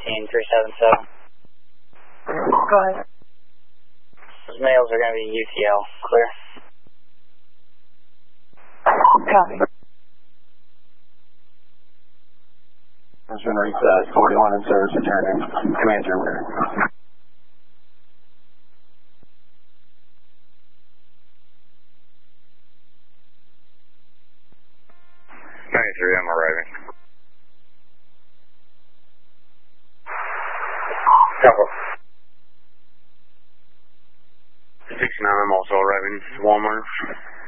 15377. Go ahead. Those males are going to be UTL. Clear. Copy. Mission reset, 41 in service returning. Command your rear. 93, I'm arriving. Couple. 69, I'm also arriving. Walmart.